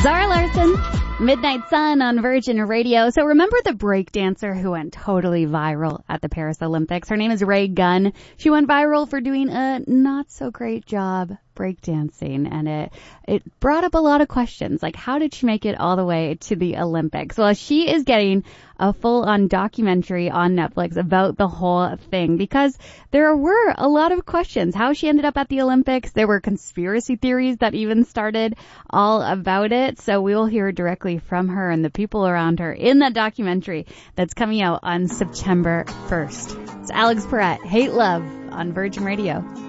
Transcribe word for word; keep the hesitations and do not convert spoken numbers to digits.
Zara Larson, Midnight Sun on Virgin Radio. So remember the breakdancer who went totally viral at the Paris Olympics? Her name is Rae Gunn. She went viral for doing a not so great job breakdancing, and it it brought up a lot of questions, like how did she make it all the way to the Olympics? Well, she is getting a full-on documentary on Netflix about the whole thing, because there were a lot of questions. How she ended up at the Olympics, there were conspiracy theories that even started all about it. So we will hear directly from her and the people around her in that documentary that's coming out on September first. It's Alex Perrette, Hate Love on Virgin Radio.